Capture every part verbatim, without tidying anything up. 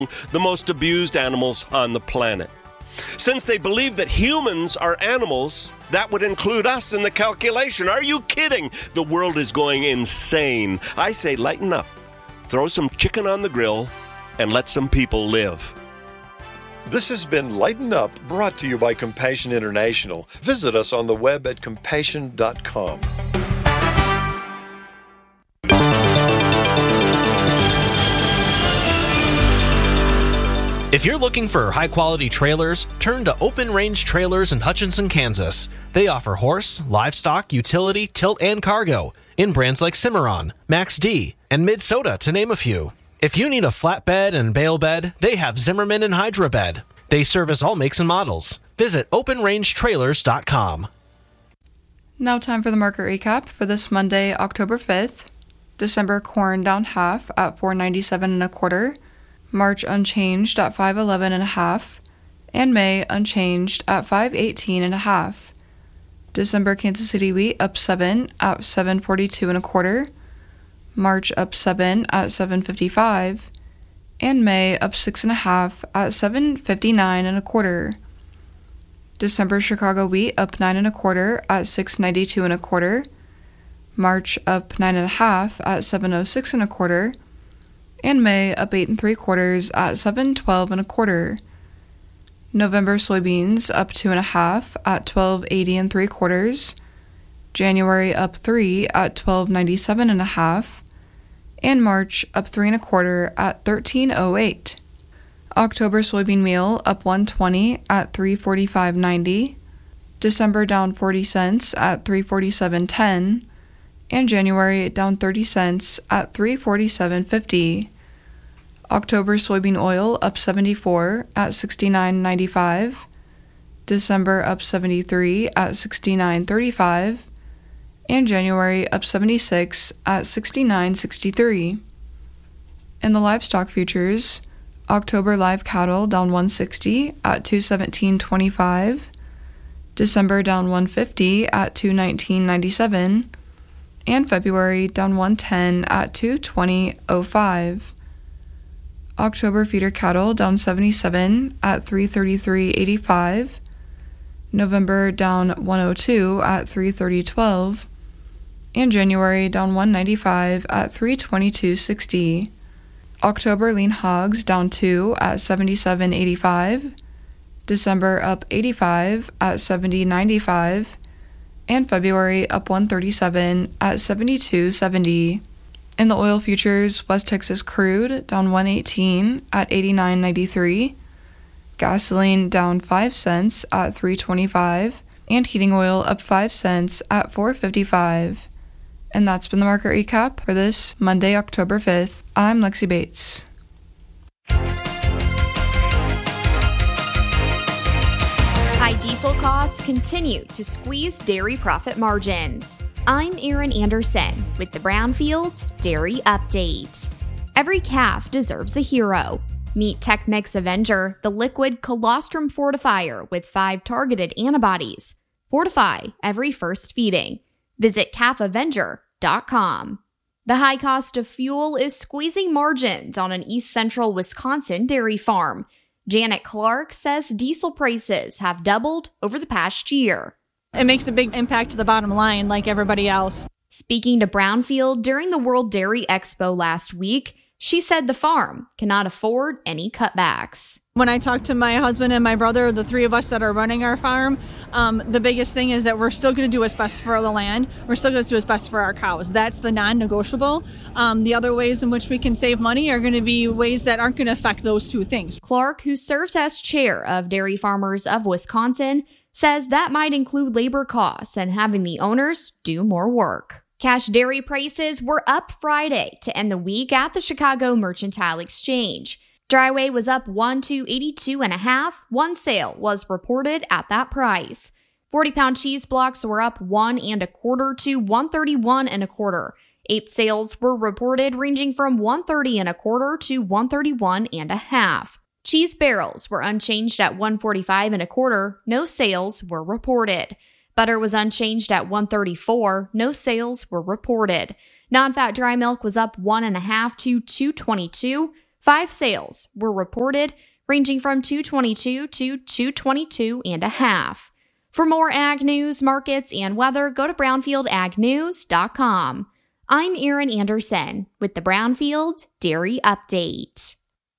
the most abused animals on the planet. Since they believe that humans are animals, that would include us in the calculation. Are you kidding? The world is going insane. I say lighten up. Throw some chicken on the grill and let some people live. This has been Lighten Up, brought to you by Compassion International. Visit us on the web at compassion dot com. If you're looking for high-quality trailers, turn to Open Range Trailers in Hutchinson, Kansas. They offer horse, livestock, utility, tilt, and cargo in brands like Cimarron, Max D, and Mid-Soda, to name a few. If you need a flatbed and bale bed, they have Zimmerman and Hydra Bed. They service all makes and models. Visit open range trailers dot com. Now time for the market recap for this Monday, October fifth. December corn down half at four ninety-seven and a quarter. March unchanged at five eleven and a half. And May unchanged at five eighteen and a half. December Kansas City wheat up seven at seven forty-two and a quarter. March up seven at seven fifty-five, and May up six and a half at seven fifty-nine and a quarter. December Chicago wheat up nine and a quarter at six ninety-two and a quarter. March up nine and a half at seven oh six and a quarter, and May up eight and three quarters at seven twelve and a quarter. November soybeans up two and a half at twelve eighty and three quarters. January up three at twelve ninety-seven and a half, and March up three and a quarter at thirteen oh eight. October soybean meal up one twenty at three forty-five ninety. December down forty cents at three forty-seven ten, and January down thirty cents at three forty-seven fifty. October soybean oil up seventy-four at sixty-nine ninety-five. December up seventy-three at sixty-nine thirty-five. And January up seventy-six at sixty-nine sixty-three. In the livestock futures, October live cattle down one sixty at two seventeen twenty-five. December down one fifty at two nineteen ninety-seven, and February down one ten at two twenty oh five. October feeder cattle down seventy-seven at three thirty-three eighty-five. November down one oh two at three thirty twelve. And January down one ninety-five at three twenty-two sixty. October lean hogs down two at seventy-seven eighty-five. December up eighty-five at seventy ninety-five, and February up one thirty-seven at seventy-two seventy. In the oil futures, West Texas crude down one eighteen at eighty-nine ninety-three. Gasoline down five cents at three twenty-five, and heating oil up five cents at four fifty-five. And that's been the market recap for this Monday, October fifth. I'm Lexi Bates. High diesel costs continue to squeeze dairy profit margins. I'm Erin Anderson with the Brownfield Dairy Update. Every calf deserves a hero. Meet Tech-Mix Avenger, the liquid colostrum fortifier with five targeted antibodies. Fortify every first feeding. Visit calf avenger dot com. The high cost of fuel is squeezing margins on an East Central Wisconsin dairy farm. Janet Clark says diesel prices have doubled over the past year. It makes a big impact to the bottom line like everybody else. Speaking to Brownfield during the World Dairy Expo last week, she said the farm cannot afford any cutbacks. When I talk to my husband and my brother, the three of us that are running our farm, um, the biggest thing is that we're still going to do what's best for the land. We're still going to do what's best for our cows. That's the non-negotiable. Um, the other ways in which we can save money are going to be ways that aren't going to affect those two things. Clark, who serves as chair of Dairy Farmers of Wisconsin, says that might include labor costs and having the owners do more work. Cash dairy prices were up Friday to end the week at the Chicago Mercantile Exchange. Dry was up one to eighty-two and a half. One sale was reported at that price. forty-pound cheese blocks were up one and a quarter to one thirty-one and a quarter. Eight sales were reported ranging from one thirty and a quarter to one thirty-one and a half. Cheese barrels were unchanged at one forty-five and a quarter. No sales were reported. Butter was unchanged at one thirty-four. No sales were reported. Non-fat dry milk was up one and a half to two twenty-two. Five sales were reported, ranging from two twenty-two to two twenty-two and a half. For more ag news, markets, and weather, go to brownfield ag news dot com. I'm Erin Anderson with the Brownfield Dairy Update.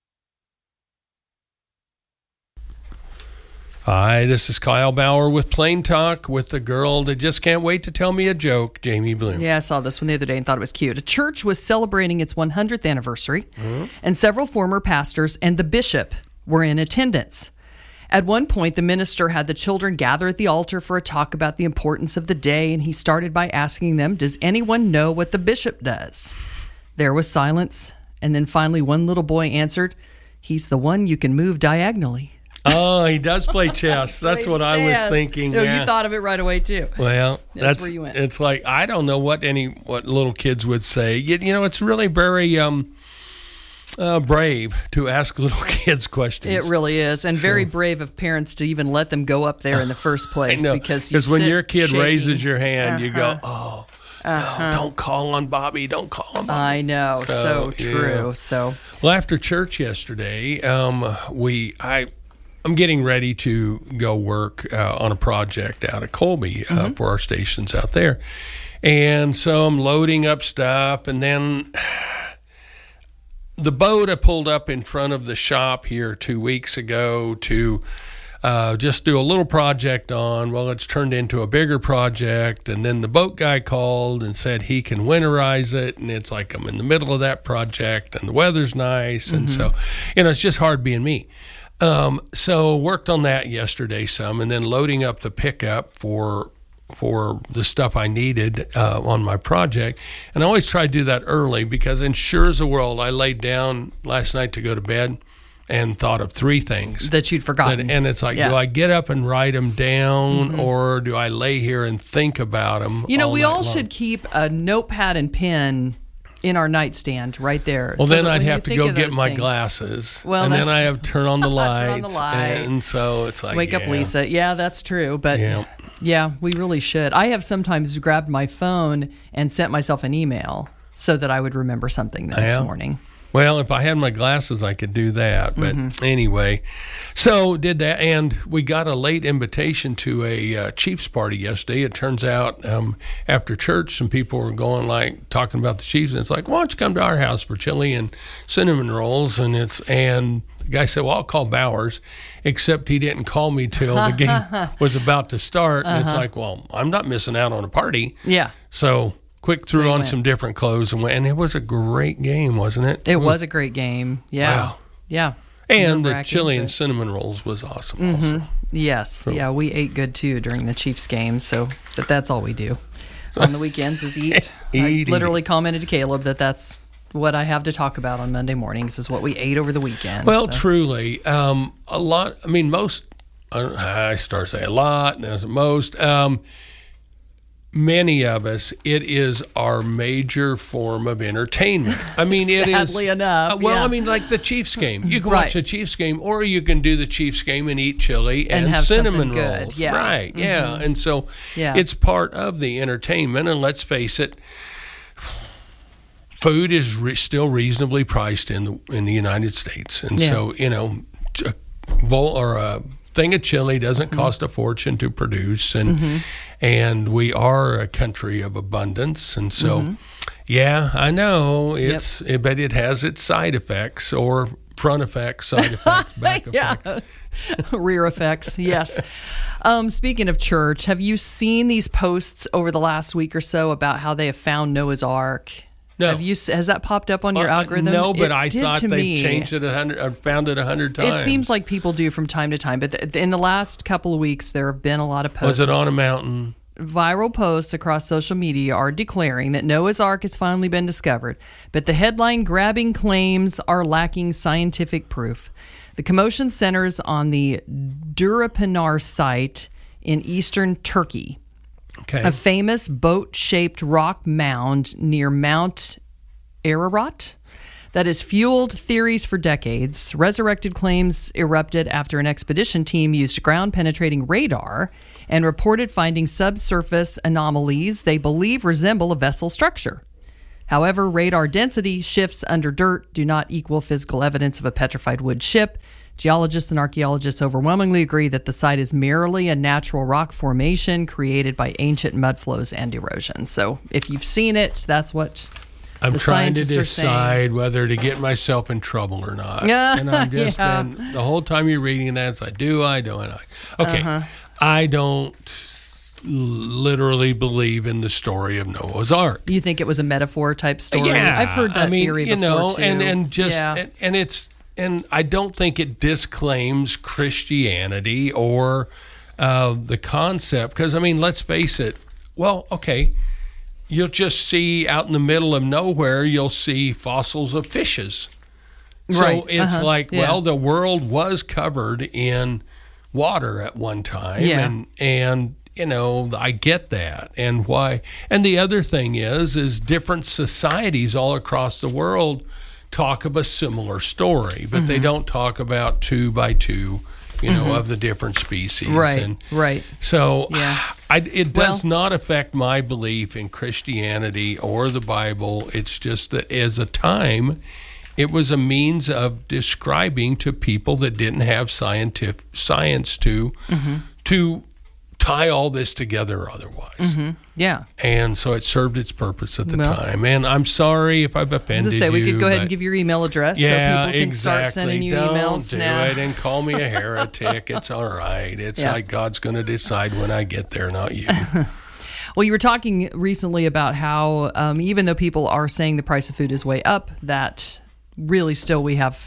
Hi, this is Kyle Bauer with Plain Talk with the girl that just can't wait to tell me a joke, Jamie Bloom. Yeah, I saw this one the other day and thought it was cute. A church was celebrating its one hundredth anniversary, mm-hmm. and several former pastors and the bishop were in attendance. At one point, the minister had the children gather at the altar for a talk about the importance of the day, and he started by asking them, does anyone know what the bishop does? There was silence, and then finally one little boy answered, he's the one you can move diagonally. Oh, he does play chess. That's what I was thinking. No, yeah. You thought of it right away too. Well, that's, that's where you went. It's like I don't know what any what little kids would say. You, you know, it's really very um, uh, brave to ask little kids questions. It really is, and very brave of parents to even let them go up there in the first place. I know, because you when sit your kid shaking. raises your hand, uh-huh. you go, oh. Uh-huh. No, don't call on Bobby. Don't call on Bobby. I know, so, so true. Yeah. So, well, after church yesterday, um, we I. I'm getting ready to go work uh, on a project out of Colby uh, mm-hmm. for our stations out there. And so I'm loading up stuff, and then the boat I pulled up in front of the shop here two weeks ago to uh, just do a little project on. Well, it's turned into a bigger project, and then the boat guy called and said he can winterize it, and it's like I'm in the middle of that project, and the weather's nice, mm-hmm. and so, you know, it's just hard being me. Um, so worked on that yesterday some, and then loading up the pickup for for the stuff I needed uh, on my project. And I always try to do that early because in sure as the world, I laid down last night to go to bed and thought of three things. That you'd forgotten. That, and it's like, yeah. do I get up and write them down mm-hmm. or do I lay here and think about them? You know, all we all long? should keep a notepad and pen in our nightstand right there. Well, so then I'd have to go get my things, glasses. Well, and then I have to turn on the lights. turn on the light. And so it's like, Wake yeah. up, Lisa. Yeah, that's true. But yeah. yeah, we really should. I have sometimes grabbed my phone and sent myself an email so that I would remember something the next yeah. morning. Well, if I had my glasses, I could do that. But mm-hmm. anyway, so did that. And we got a late invitation to a uh, Chiefs party yesterday. It turns out um, after church, some people were going like talking about the Chiefs. And it's like, why don't you come to our house for chili and cinnamon rolls? And it's and the guy said, well, I'll call Bowers, except he didn't call me till the game was about to start. And uh-huh. it's like, well, I'm not missing out on a party. Yeah. So quick threw so on went. some different clothes and went, and it was a great game, wasn't it? It was a great game. Yeah. Wow. Yeah. And the chili and cinnamon rolls was awesome mm-hmm. also. Yes. So. Yeah, we ate good too during the Chiefs game, so but that's all we do on the weekends is eat. eat I literally eat. commented to Caleb that that's what I have to talk about on Monday mornings is what we ate over the weekend. Well, so. truly, um, a lot, I mean, most, I start saying a lot, and as most, um, many of us, it is our major form of entertainment. I mean, it is. Sadly enough. Uh, well, yeah. I mean, like the Chiefs game. You can right. watch the Chiefs game, or you can do the Chiefs game and eat chili and, and have cinnamon good. rolls. Yeah. Right, mm-hmm. yeah. And so yeah. it's part of the entertainment. And let's face it, food is re- still reasonably priced in the in the United States. And yeah. so, you know, a bowl or a thing of chili doesn't mm-hmm. cost a fortune to produce, and mm-hmm. and we are a country of abundance, and so mm-hmm. yeah, I know it's, yep. but it has its side effects or front effects, side effects, back yeah. effects, rear effects. Yes. Um, speaking of church, have you seen these posts over the last week or so about how they have found Noah's Ark? No. Have you, has that popped up on your uh, algorithm? No, but it I thought they me. changed it a hundred, uh, found it a hundred times. It seems like people do from time to time, but th- in the last couple of weeks, there have been a lot of posts. Was it on a mountain? Viral posts across social media are declaring that Noah's Ark has finally been discovered, but the headline-grabbing claims are lacking scientific proof. The commotion centers on the Durapinar site in eastern Turkey. Okay. A famous boat-shaped rock mound near Mount Ararat that has fueled theories for decades. Resurrected claims erupted after an expedition team used ground-penetrating radar and reported finding subsurface anomalies they believe resemble a vessel structure. However, radar density shifts under dirt do not equal physical evidence of a petrified wood ship. Geologists and archaeologists overwhelmingly agree that the site is merely a natural rock formation created by ancient mud flows and erosion. So if you've seen it, that's what I'm the trying to scientists are saying. decide whether to get myself in trouble or not. Yeah, and I'm just yeah. been, the whole time you're reading that, it's like, do I, do I not? Okay, Uh-huh. I don't literally believe in the story of Noah's Ark. You think it was a metaphor type story? Yeah, I've heard that I mean, theory you before know, too. and and just yeah. and, and it's and I don't think it disclaims Christianity or uh, the concept, because I mean, let's face it. Well, okay, you'll just see out in the middle of nowhere, you'll see fossils of fishes. So Right. it's Uh-huh. like, Yeah. well, the world was covered in water at one time, Yeah. and and you know, I get that, and why. And the other thing is, is different societies all across the world talk of a similar story, but mm-hmm. they don't talk about two by two, you know, mm-hmm. of the different species. Right, and right. So yeah. I, it does Well, not affect my belief in Christianity or the Bible. It's just that as a time, it was a means of describing to people that didn't have scientific science to mm-hmm. to tie all this together otherwise. Mm-hmm. Yeah. And so it served its purpose at the Well, time. And I'm sorry if I've offended As I say, you. we could go ahead and but- give your email address yeah, so people can exactly. start sending you Don't emails do now. it and call me a heretic. It's all right. It's Yeah. like God's going to decide when I get there, not you. Well, you were talking recently about how um, even though people are saying the price of food is way up, that really still we have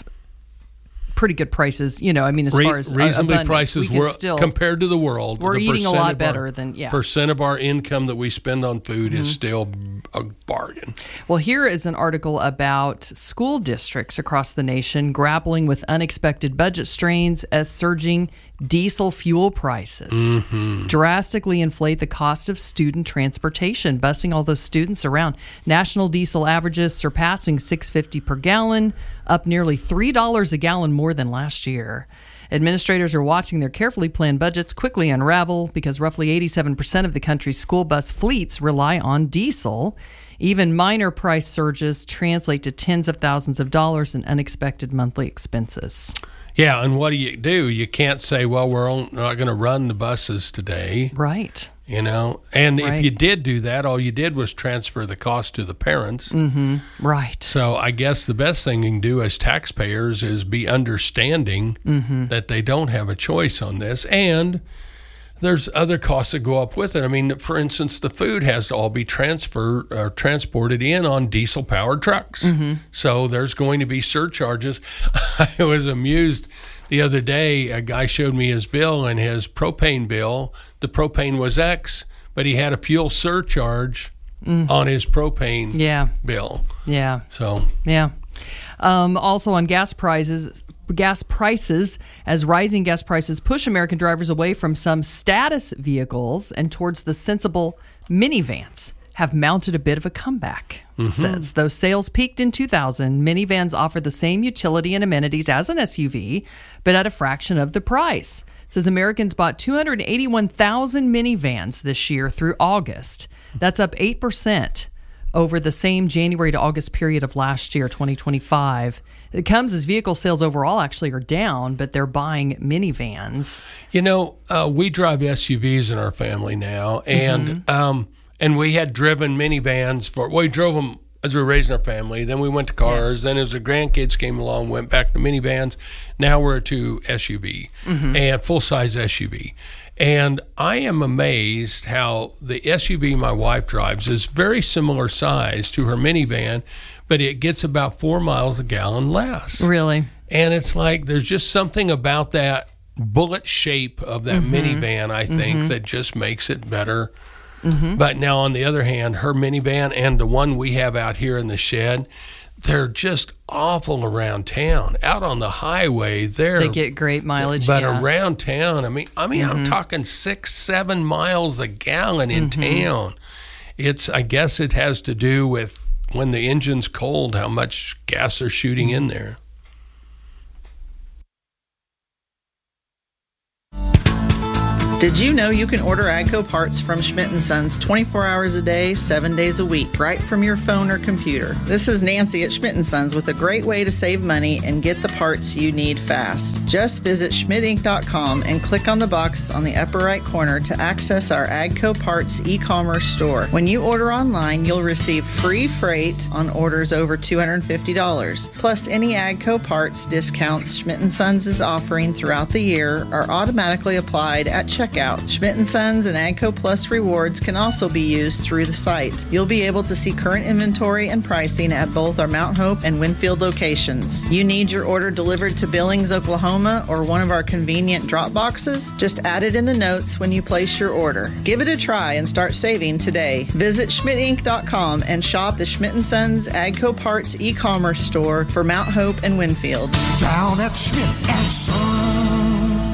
pretty good prices. You know, I mean, as Re- far as reasonably abundance, prices we can wor- still compared to the world. we're the eating a percent lot of better our, than yeah. percent of our income that we spend on food Mm-hmm. is still a bargain. Well, here is an article about school districts across the nation grappling with unexpected budget strains as surging diesel fuel prices Mm-hmm. drastically inflate the cost of student transportation, busing all those students around. National diesel averages surpassing six dollars and fifty cents per gallon, up nearly three dollars a gallon more than last year. Administrators are watching their carefully planned budgets quickly unravel because roughly eighty-seven percent of the country's school bus fleets rely on diesel. Even minor price surges translate to tens of thousands of dollars in unexpected monthly expenses. Yeah, and what do you do? You can't say, well, we're on, not going to run the buses today. Right. You know, and Right. if you did do that, all you did was transfer the cost to the parents. Mm-hmm. Right. So I guess the best thing you can do as taxpayers is be understanding Mm-hmm. that they don't have a choice on this. And there's other costs that go up with it. I mean, for instance, the food has to all be transferred or transported in on diesel-powered trucks. Mm-hmm. So there's going to be surcharges. I was amused the other day. A guy showed me his bill, and his propane bill, the propane was X, but he had a fuel surcharge on his propane Yeah. bill. Yeah. So Yeah. Um, also on gas prices, gas prices, as rising gas prices push American drivers away from some status vehicles and towards the sensible minivans, have mounted a bit of a comeback. It says though sales peaked in two thousand, minivans offer the same utility and amenities as an S U V, but at a fraction of the price. It says Americans bought two hundred eighty-one thousand minivans this year through August. That's up eight percent over the same January to August period of last year, twenty twenty-five. It comes as vehicle sales overall actually are down, but they're buying minivans. You know, uh, we drive S U Vs in our family now, and Mm-hmm. um, and we had driven minivans for. Well, we drove them as we were raising our family. Then we went to cars. Then as the grandkids came along, went back to minivans. Now we're to S U V Mm-hmm. and full size S U V. And I am amazed how the S U V my wife drives is very similar size to her minivan, but it gets about four miles a gallon less. Really? And it's like there's just something about that bullet shape of that Mm-hmm. minivan, I think, mm-hmm. that just makes it better. Mm-hmm. But now, on the other hand, her minivan and the one we have out here in the shed, they're just awful around town. Out on the highway, they're They get great mileage. but yeah. around town, I mean, I mean, Mm-hmm. I'm talking six, seven miles a gallon in Mm-hmm. town. It's, I guess, it has to do with when the engine's cold, how much gas they're shooting in there. Did you know you can order AGCO parts from Schmidt and Sons twenty-four hours a day, seven days a week, right from your phone or computer? This is Nancy at Schmidt and Sons with a great way to save money and get the parts you need fast. Just visit schmidt inc dot com and click on the box on the upper right corner to access our AGCO Parts e-commerce store. When you order online, you'll receive free freight on orders over two hundred fifty dollars. Plus, any AGCO Parts discounts Schmidt and Sons is offering throughout the year are automatically applied at checkout. Schmidt and Sons and AGCO Plus rewards can also be used through the site. You'll be able to see current inventory and pricing at both our Mount Hope and Winfield locations. You need your order delivered to Billings, Oklahoma, or one of our convenient drop boxes? Just add it in the notes when you place your order. Give it a try and start saving today. Visit schmidt inc dot com and shop the Schmidt and Sons AGCO Parts e-commerce store for Mount Hope and Winfield. Down at Schmidt and Sons.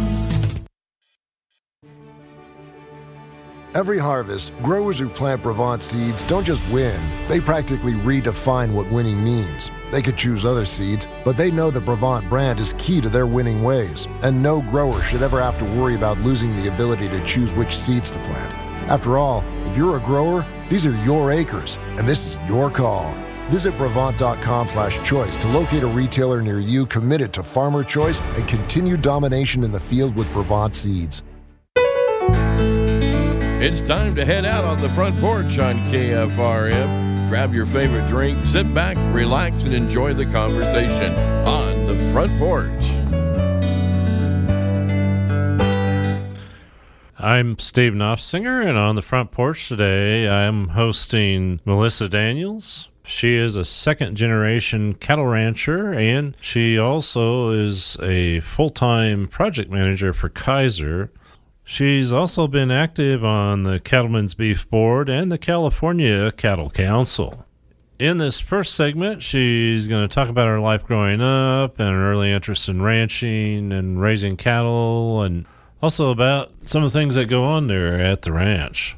Every harvest, growers who plant Brevant seeds don't just win, they practically redefine what winning means. They could choose other seeds, but they know the Brevant brand is key to their winning ways, and no grower should ever have to worry about losing the ability to choose which seeds to plant. After all, if you're a grower, these are your acres, and this is your call. Visit Brevant dot com slash choice to locate a retailer near you committed to farmer choice and continued domination in the field with Brevant seeds. It's time to head out on the front porch on K F R M. Grab your favorite drink, sit back, relax, and enjoy the conversation on the front porch. I'm Steve Knopfsinger, and on the front porch today, I'm hosting Melissa Daniels. She is a second-generation cattle rancher, and she also is a full-time project manager for Kaiser. She's also been active on the Cattlemen's Beef Board and the California Cattle Council. In this first segment, she's going to talk about her life growing up and her early interest in ranching and raising cattle, and also about some of the things that go on there at the ranch.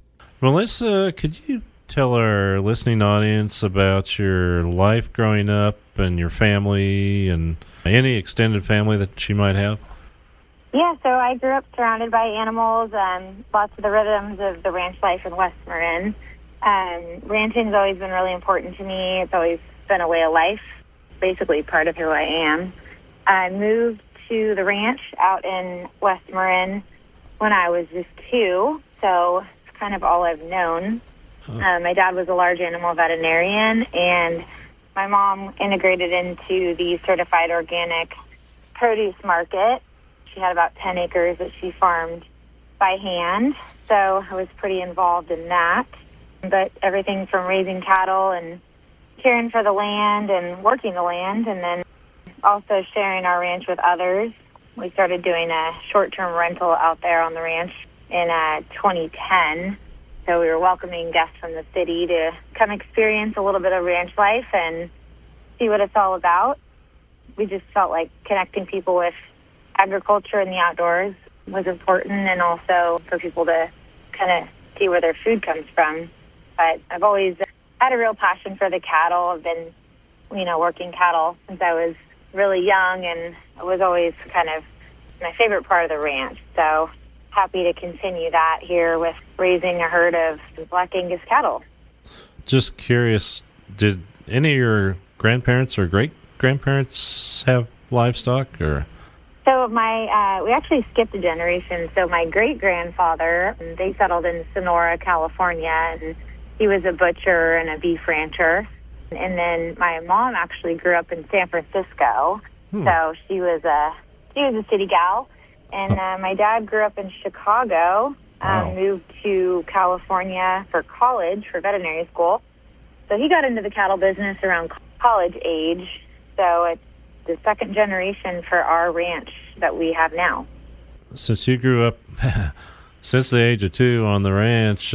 Melissa, could you tell our listening audience about your life growing up and your family and any extended family that you might have? Yeah, so I grew up surrounded by animals, um, lots of the rhythms of the ranch life in West Marin. Um, ranching has always been really important to me. It's always been a way of life, basically part of who I am. I moved to the ranch out in West Marin when I was just two, so it's kind of all I've known. Huh. Uh, my dad was a large animal veterinarian, and my mom integrated into the certified organic produce market. She had about ten acres that she farmed by hand, so I was pretty involved in that. But everything from raising cattle and caring for the land and working the land, and then also sharing our ranch with others. We started doing a short-term rental out there on the ranch in uh, twenty ten. So we were welcoming guests from the city to come experience a little bit of ranch life and see what it's all about. We just felt like connecting people with agriculture and the outdoors was important, and also for people to kind of see where their food comes from. But I've always had a real passion for the cattle. I've been, you know, working cattle since I was really young, and it was always kind of my favorite part of the ranch. So happy to continue that here with raising a herd of Black Angus cattle. Just curious, did any of your grandparents or great-grandparents have livestock, or... So my, uh, we actually skipped a generation. So my great-grandfather, they settled in Sonora, California, and he was a butcher and a beef rancher. And then my mom actually grew up in San Francisco, hmm. so she was a she was a city gal. And uh, my dad grew up in Chicago, um, wow. moved to California for college, for veterinary school. So he got into the cattle business around college age. So it's the second generation for our ranch that we have now. Since you grew up since the age of two on the ranch,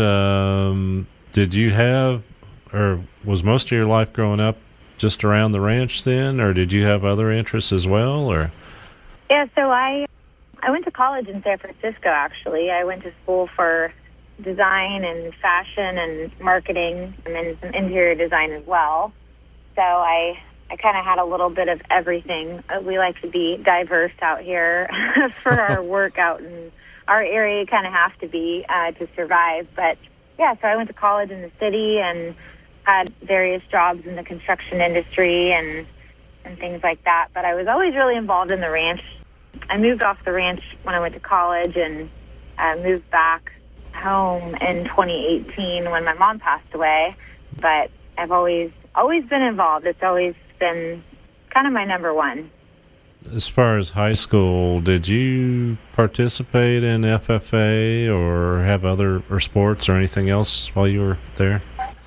um, did you have, or was most of your life growing up just around the ranch then, or did you have other interests as well? Or yeah, so I I went to college in San Francisco, actually. I went to school for design and fashion and marketing, and then some interior design as well. So I I kind of had a little bit of everything. We like to be diverse out here for our work out in our area you kind of have to be uh, to survive. But yeah, so I went to college in the city and had various jobs in the construction industry and and things like that. But I was always really involved in the ranch. I moved off the ranch when I went to college and uh, moved back home in twenty eighteen when my mom passed away. But I've always always been involved. It's always been kind of my number one. As far as high school, did you participate in F F A or have other or sports or anything else while you were there?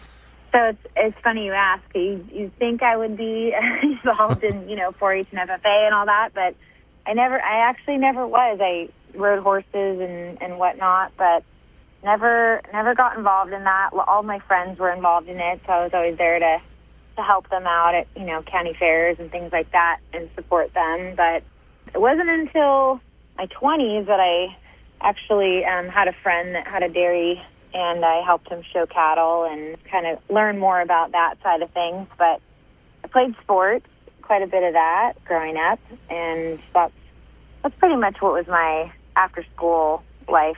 So it's, it's funny you ask. You, you think I would be involved in, you know, four H and F F A and all that, but I never, I actually never was. I rode horses and, and whatnot, but never, never got involved in that. All my friends were involved in it, so I was always there to, to help them out at, you know, county fairs and things like that and support them. But it wasn't until my twenties that I actually um, had a friend that had a dairy, and I helped him show cattle and kind of learn more about that side of things. But I played sports, quite a bit of that growing up, and that's, that's pretty much what was my after-school life.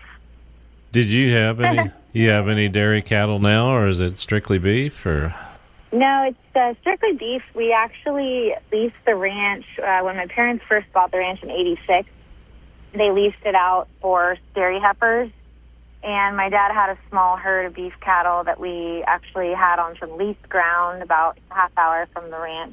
Did you have any you have any dairy cattle now, or is it strictly beef? Or no, it's uh, strictly beef. We actually leased the ranch uh, when my parents first bought the ranch in eighty-six. They leased it out for dairy heifers. And my dad had a small herd of beef cattle that we actually had on some leased ground about a half hour from the ranch.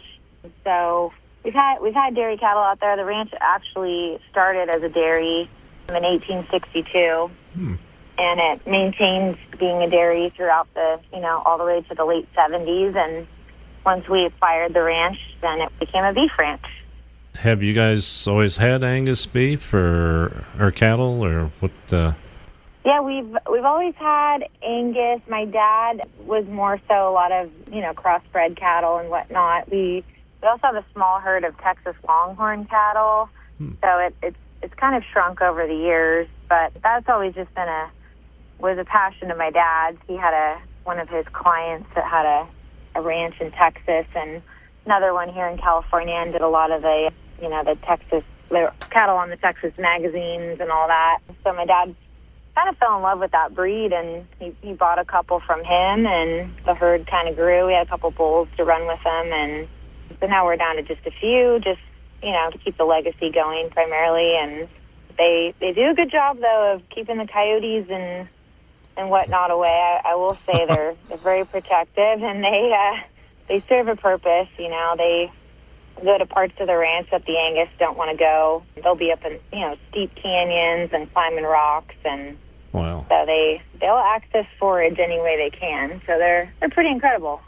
So we've had we've had dairy cattle out there. The ranch actually started as a dairy in eighteen sixty-two, hmm. and it maintains being a dairy throughout the, you know, all the way to the late seventies. And once we acquired the ranch, then it became a beef ranch. Have you guys always had Angus beef or or cattle, or what? Uh... Yeah, we've we've always had Angus. My dad was more so a lot of, you know, crossbred cattle and whatnot. We we also have a small herd of Texas Longhorn cattle, hmm. so it, it's it's kind of shrunk over the years. But that's always just been a was a passion of my dad's. He had a one of his clients that had a, a ranch in Texas and another one here in California, and did a lot of the you know the Texas the cattle on the Texas magazines and all that. So my dad kind of fell in love with that breed, and he, he bought a couple from him, and the herd kind of grew. We had a couple bulls to run with them, and so now we're down to just a few, just, you know, to keep the legacy going primarily. And they they do a good job, though, of keeping the coyotes and and whatnot away. I, I will say they're they're very protective, and they uh, they serve a purpose. You know, they go to parts of the ranch that the Angus don't want to go. They'll be up in, you know, steep canyons and climbing rocks, and wow. So they they'll access forage any way they can. So they're they're pretty incredible.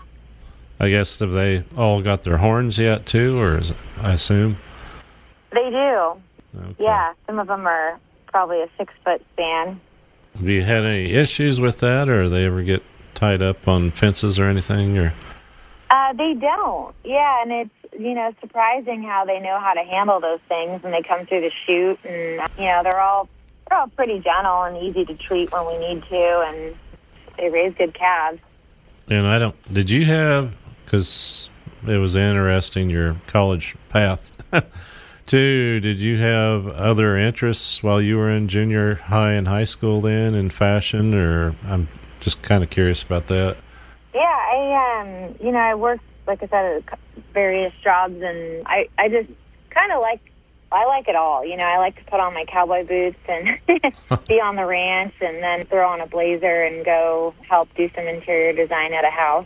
I guess, have they all got their horns yet too, or is it, I assume? They do. Okay. Yeah, some of them are probably a six foot span. Have you had any issues with that, or they ever get tied up on fences or anything? Or uh, they don't. Yeah, and it's, you know, surprising how they know how to handle those things when they come through the chute, and you know they're all they're all pretty gentle and easy to treat when we need to, and they raise good calves. And I don't. Did you have? Because it was interesting your college path. Too, did you have other interests while you were in junior high and high school then in fashion, or I'm just kind of curious about that? Yeah, I um, you know, I worked, like I said, at various jobs, and I, I just kind of like, I like it all. You know, I like to put on my cowboy boots and be on the ranch, and then throw on a blazer and go help do some interior design at a house.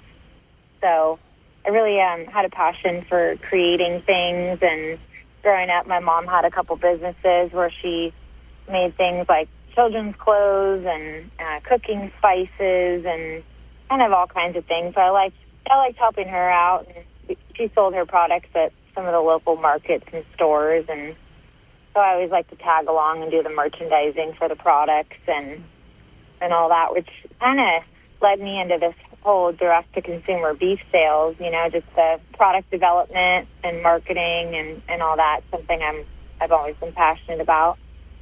So I really um, had a passion for creating things. And growing up, my mom had a couple businesses where she made things like children's clothes and uh, cooking spices and kind of all kinds of things. So I liked, I liked helping her out. And she sold her products at some of the local markets and stores. And so I always like to tag along and do the merchandising for the products and and all that, which kind of led me into this whole direct-to-consumer beef sales, you know, just the product development and marketing and, and all that, something I'm, I've always been passionate about.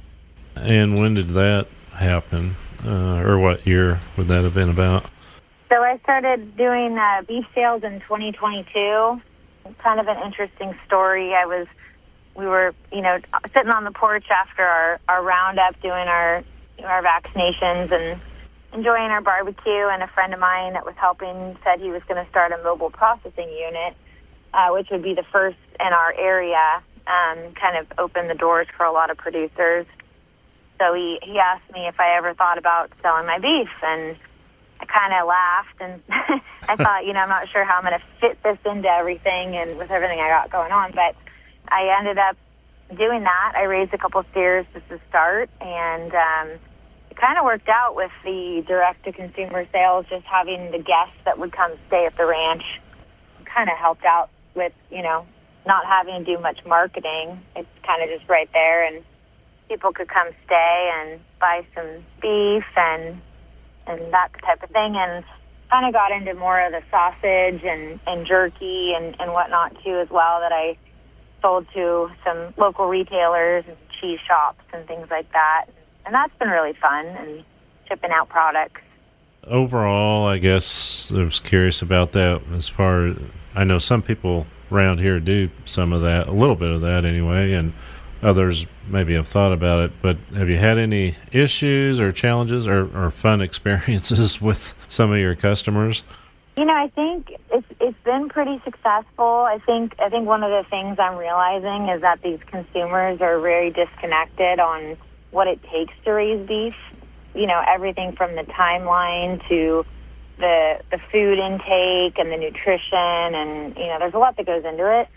And when did that happen? Uh, or what year would that have been about? So I started doing uh, beef sales in twenty twenty-two. Kind of an interesting story. I was we were, you know, sitting on the porch after our, our roundup, doing our our vaccinations and enjoying our barbecue. And a friend of mine that was helping said he was going to start a mobile processing unit, uh, which would be the first in our area, um, kind of open the doors for a lot of producers. So he, he asked me if I ever thought about selling my beef, and I kind of laughed, and I thought, you know, I'm not sure how I'm going to fit this into everything and with everything I got going on, but I ended up doing that. I raised a couple steers just to start, and um, it kind of worked out with the direct-to-consumer sales, just having the guests that would come stay at the ranch kind of helped out with, you know, not having to do much marketing. It's kind of just right there, and people could come stay and buy some beef and and that type of thing, and kind of got into more of the sausage and, and jerky and, and whatnot, too, as well, that I sold to some local retailers and cheese shops and things like that. And that's been really fun, and shipping out products. Overall, I guess I was curious about that as far as, I know some people around here do some of that, a little bit of that anyway, and others maybe have thought about it, but have you had any issues or challenges or, or fun experiences with some of your customers? You know, I think it's it's been pretty successful. I think I think one of the things I'm realizing is that these consumers are very disconnected on what it takes to raise beef. You know, everything from the timeline to the the food intake and the nutrition, and you know, there's a lot that goes into it.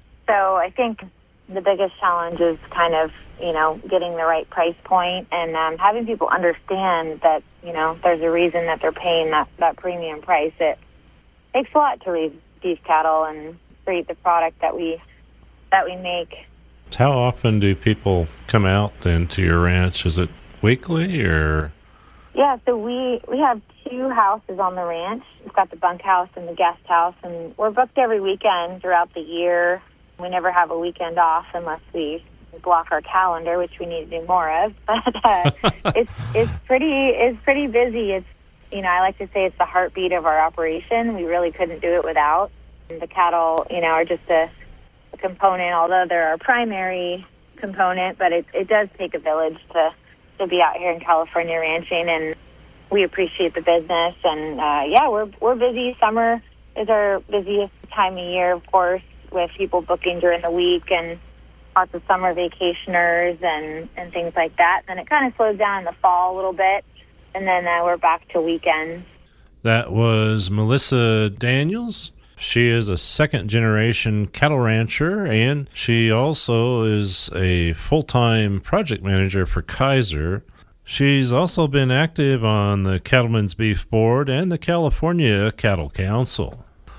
So I think the biggest challenge is kind of, you know, getting the right price point and um, having people understand that, you know, there's a reason that they're paying that, that premium price. It takes a lot to raise beef cattle and create the product that we that we make. How often do people come out then to your ranch? Is it weekly or? Yeah, so we, we have two houses on the ranch. We've got the bunkhouse and the guest house, and we're booked every weekend throughout the year. We never have a weekend off unless we block our calendar, which we need to do more of. But uh, it's it's pretty it's pretty busy. It's, you know, I like to say it's the heartbeat of our operation. We really couldn't do it without. And the cattle, you know, are just a, a component, although they're our primary component. But it it does take a village to to be out here in California ranching, and we appreciate the business. And uh, yeah, we're we're busy. Summer is our busiest time of year, of course, with people booking during the week and lots of summer vacationers and, and things like that. And then it kind of slows down in the fall a little bit, and then uh, we're back to weekends. That was Melissa Daniels. She is a second-generation cattle rancher, and she also is a full-time project manager for Kaiser. She's also been active on the Cattlemen's Beef Board and the California Cattle Council.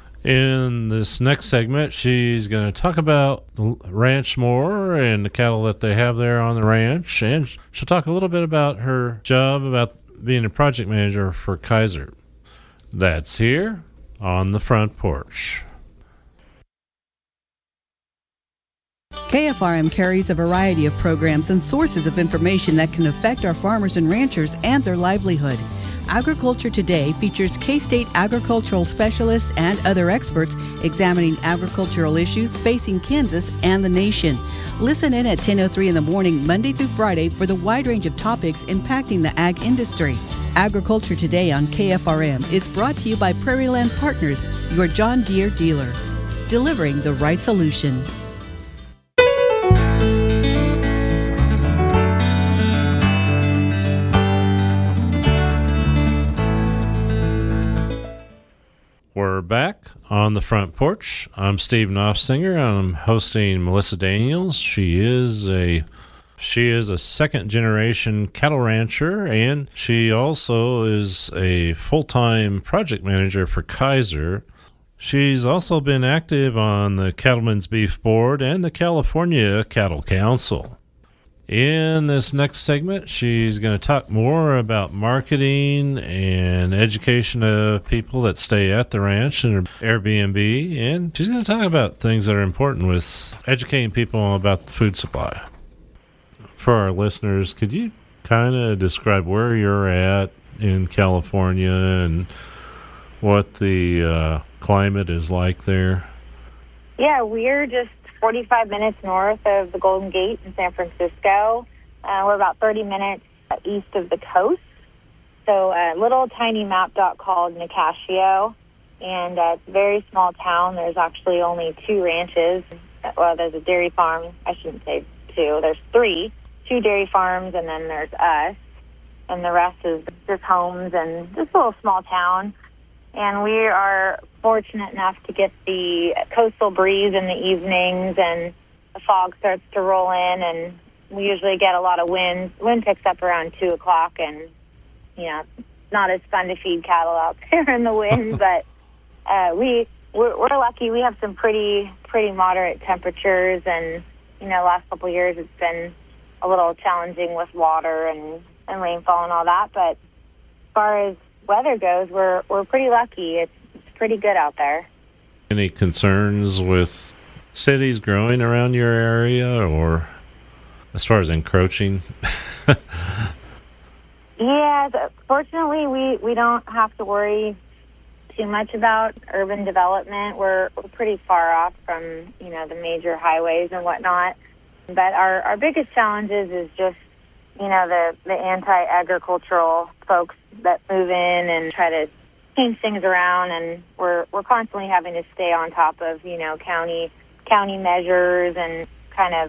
In this next segment, she's going to talk about the ranch more and the cattle that they have there on the ranch, and she'll talk a little bit about her job, about being a project manager for Kaiser. That's here on the front porch. K F R M carries a variety of programs and sources of information that can affect our farmers and ranchers and their livelihood. Agriculture Today features K-State agricultural specialists and other experts examining agricultural issues facing Kansas and the nation. Listen in at ten oh three in the morning, Monday through Friday, for the wide range of topics impacting the ag industry. Agriculture Today on K F R M is brought to you by Prairie Land Partners, your John Deere dealer. Delivering the right solution. We're back on the front porch. I'm Steve Knopfsinger, and I'm hosting Melissa Daniels. She is a she is a second-generation cattle rancher, and she also is a full-time project manager for Kaiser. She's also been active on the Cattlemen's Beef Board and the California Cattle Council. In this next segment, she's going to talk more about marketing and education of people that stay at the ranch and Airbnb, and she's going to talk about things that are important with educating people about the food supply. For our listeners, could you kind of describe where you're at in California and what the uh, climate is like there? Yeah, we're just forty-five minutes north of the Golden Gate in San Francisco. Uh, we're about thirty minutes east of the coast. So a little tiny map dot called Nicasio, and uh, it's a very small town. There's actually only two ranches. Well, there's a dairy farm. I shouldn't say two. There's three, two dairy farms, and then there's us. And the rest is just homes and just a little small town. And we are fortunate enough to get the coastal breeze in the evenings, and the fog starts to roll in, and we usually get a lot of wind. Wind picks up around two o'clock, and, you know, it's not as fun to feed cattle out there in the wind, but uh, we, we're, we're lucky. We have some pretty, pretty moderate temperatures, and, you know, last couple of years it's been a little challenging with water and, and rainfall and all that, but as far as weather goes, we're we're pretty lucky. It's, it's pretty good out there. Any concerns with cities growing around your area, or as far as encroaching? Yeah, fortunately, we, we don't have to worry too much about urban development. We're, we're pretty far off from, you know, the major highways and whatnot. But our, our biggest challenges is just, you know, the, the anti-agricultural folks that move in and try to change things around, and we're we're constantly having to stay on top of, you know, county county measures and kind of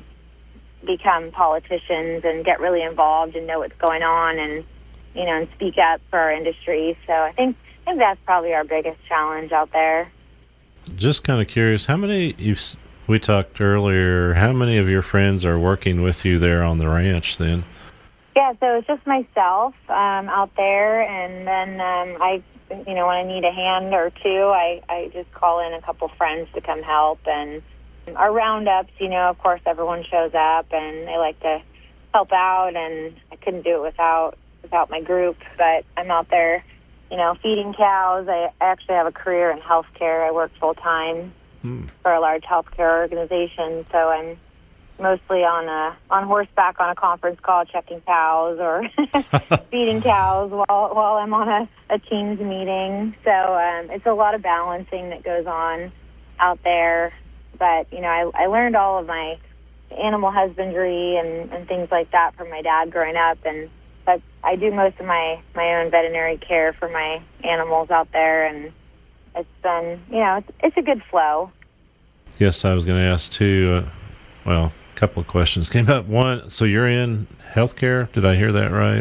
become politicians and get really involved and know what's going on, and, you know, and speak up for our industry. So I think I think that's probably our biggest challenge out there. Just kind of curious, how many you've we talked earlier, how many of your friends are working with you there on the ranch then? Yeah, so it's just myself um, out there, and then um, I, you know, when I need a hand or two, I, I just call in a couple friends to come help. And our roundups, you know, of course, everyone shows up, and they like to help out, and I couldn't do it without without my group. But I'm out there, you know, feeding cows. I actually have a career in healthcare. I work full time hmm. for a large healthcare organization, so I'm mostly on a on horseback on a conference call, checking cows or feeding cows while while I'm on a, a team's meeting. So um, it's a lot of balancing that goes on out there. But, you know, I, I learned all of my animal husbandry and, and things like that from my dad growing up. And but I do most of my, my own veterinary care for my animals out there. And it's been, you know, it's, it's a good flow. Yes, I was going to ask too, uh, well, couple of questions came up. One, so you're in healthcare? Did I hear that right?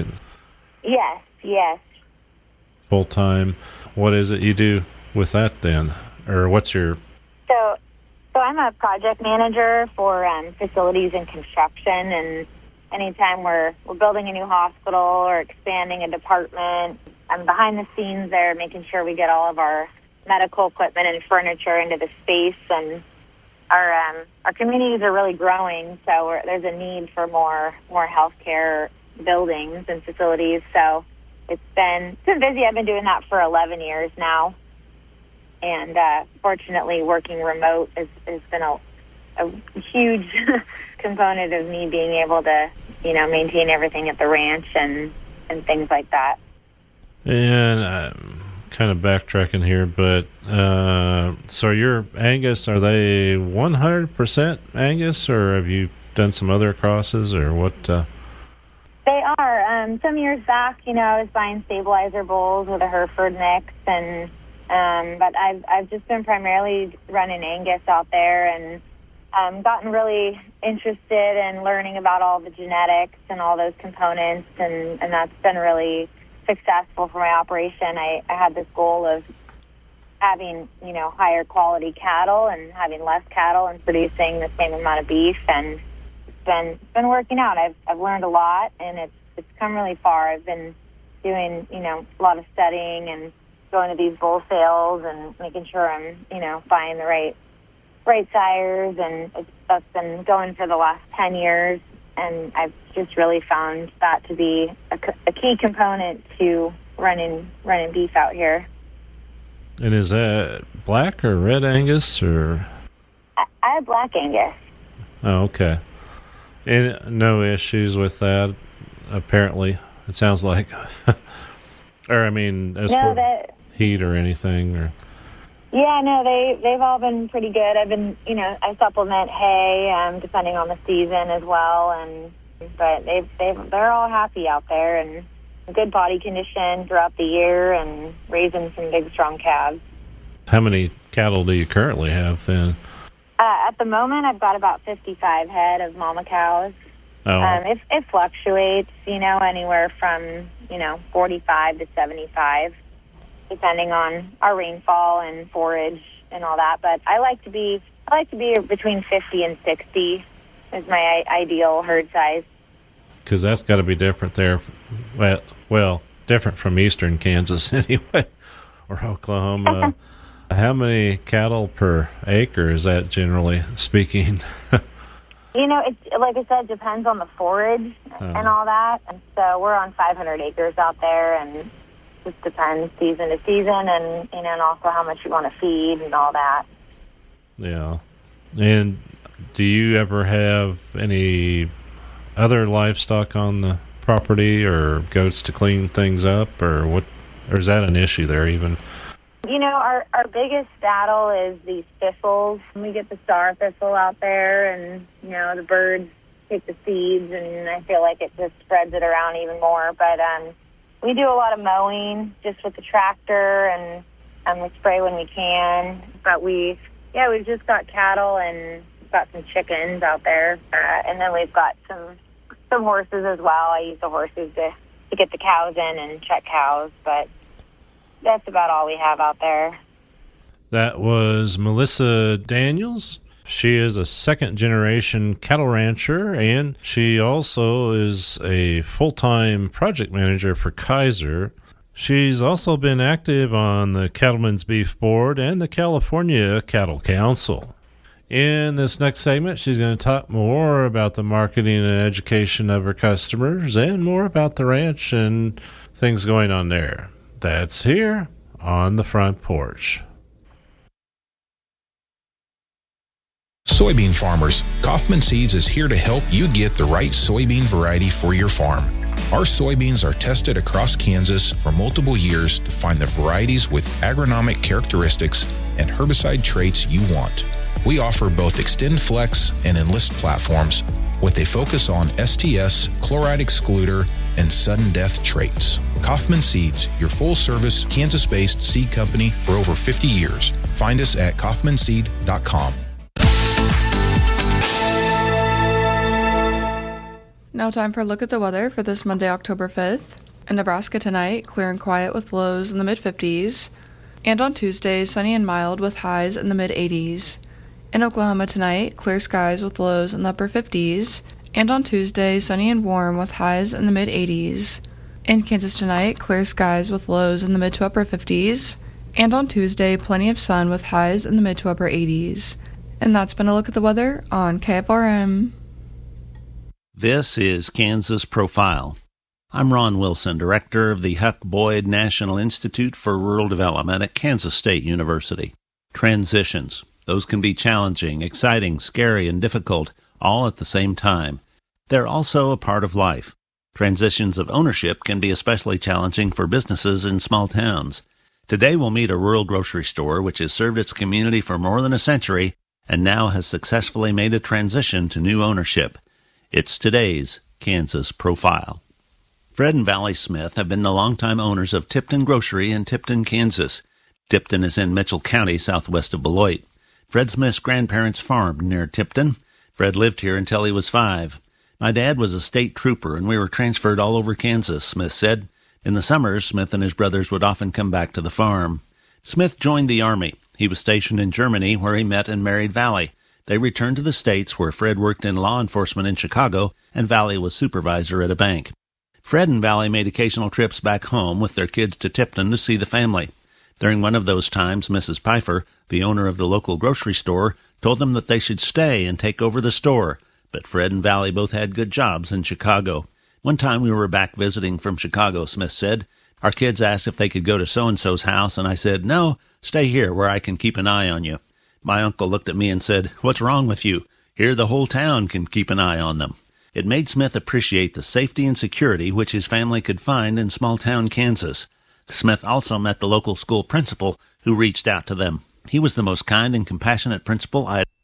Yes, yes. Full time. What is it you do with that then, or what's your? So, so I'm a project manager for um, facilities and construction, and anytime we're we're building a new hospital or expanding a department, I'm behind the scenes there, making sure we get all of our medical equipment and furniture into the space. And Our um, our communities are really growing, so we're, there's a need for more more healthcare buildings and facilities. So it's been it's been busy. I've been doing that for eleven years now, and uh, fortunately, working remote has, has been a, a huge component of me being able to, you know, maintain everything at the ranch and and things like that. And um, kind of backtracking here, but uh, so your Angus, are they one hundred percent Angus, or have you done some other crosses, or what? Uh... They are. Um, some years back, you know, I was buying stabilizer bulls with a Hereford mix, and um, but I've I've just been primarily running Angus out there, and um, gotten really interested in learning about all the genetics and all those components, and, and that's been really successful for my operation. I, I had this goal of having, you know, higher quality cattle and having less cattle and producing the same amount of beef, and it's been it's been working out. I've I've learned a lot, and it's it's come really far. I've been doing, you know, a lot of studying and going to these bull sales and making sure I'm, you know, buying the right right sires, and it's, that's been going for the last ten years. And I've just really found that to be a, a key component to running running beef out here. And is that black or red Angus, or? I, I have black Angus. Oh, okay. And no issues with that, apparently. It sounds like. Or, I mean, as no, for that, heat or anything, or. Yeah, no, they, they've all been pretty good. I've been, you know, I supplement hay, um, depending on the season as well, and but they've, they've, they're all happy out there and good body condition throughout the year and raising some big, strong calves. How many cattle do you currently have then? Uh, at the moment, I've got about fifty-five head of mama cows. Oh. Um, it, it fluctuates, you know, anywhere from, you know, forty-five to seventy-five, depending on our rainfall and forage and all that. But I like to be, I like to be between fifty and sixty is my I- ideal herd size. Because that's got to be different there. Well, well, different from eastern Kansas anyway, or Oklahoma. How many cattle per acre is that, generally speaking? You know, it's like I said, depends on the forage Oh. and all that. And so we're on five hundred acres out there, and it just depends season to season, and you know, and also how much you want to feed and all that. Yeah. And do you ever have any other livestock on the property, or goats to clean things up, or what? Or is that an issue there even? You know, our, our biggest battle is these thistles. We get the star thistle out there, and, you know, the birds take the seeds, and I feel like it just spreads it around even more. But um, we do a lot of mowing just with the tractor, and um, we spray when we can. But we, yeah, we've just got cattle, and we've got some chickens out there. Uh, and then we've got some some horses as well. I use the horses to, to get the cows in and check cows, but that's about all we have out there. That was Melissa Daniels. She is a second-generation cattle rancher, and she also is a full-time project manager for Kaiser. She's also been active on the Cattlemen's Beef Board and the California Cattle Council. In this next segment, she's going to talk more about the marketing and education of her customers and more about the ranch and things going on there. That's here on the Front Porch. Soybean farmers, Kaufman Seeds is here to help you get the right soybean variety for your farm. Our soybeans are tested across Kansas for multiple years to find the varieties with agronomic characteristics and herbicide traits you want. We offer both Extend Flex and Enlist platforms with a focus on S T S, chloride excluder, and sudden death traits. Kaufman Seeds, your full-service Kansas-based seed company for over fifty years. Find us at kaufman seed dot com. Now time for a look at the weather for this Monday, October fifth. In Nebraska tonight, clear and quiet with lows in the mid-fifties. And on Tuesday, sunny and mild with highs in the mid-eighties. In Oklahoma tonight, clear skies with lows in the upper fifties. And on Tuesday, sunny and warm with highs in the mid-eighties. In Kansas tonight, clear skies with lows in the mid to upper fifties. And on Tuesday, plenty of sun with highs in the mid to upper eighties. And that's been a look at the weather on K F R M. This is Kansas Profile. I'm Ron Wilson, director of the Huck Boyd National Institute for Rural Development at Kansas State University. Transitions. Those can be challenging, exciting, scary, and difficult, all at the same time. They're also a part of life. Transitions of ownership can be especially challenging for businesses in small towns. Today we'll meet a rural grocery store which has served its community for more than a century and now has successfully made a transition to new ownership. It's today's Kansas Profile. Fred and Valley Smith have been the longtime owners of Tipton Grocery in Tipton, Kansas. Tipton is in Mitchell County, southwest of Beloit. Fred Smith's grandparents farmed near Tipton. Fred lived here until he was five. My dad was a state trooper, and we were transferred all over Kansas, Smith said. In the summers, Smith and his brothers would often come back to the farm. Smith joined the Army. He was stationed in Germany, where he met and married Valley. They returned to the States, where Fred worked in law enforcement in Chicago, and Valley was supervisor at a bank. Fred and Valley made occasional trips back home with their kids to Tipton to see the family. During one of those times, Missus Pfeiffer, the owner of the local grocery store, told them that they should stay and take over the store. But Fred and Valley both had good jobs in Chicago. One time we were back visiting from Chicago, Smith said. Our kids asked if they could go to so-and-so's house, and I said, no, stay here where I can keep an eye on you. My uncle looked at me and said, what's wrong with you? Here the whole town can keep an eye on them. It made Smith appreciate the safety and security which his family could find in small-town Kansas. Smith also met the local school principal who reached out to them. He was the most kind and compassionate principal I had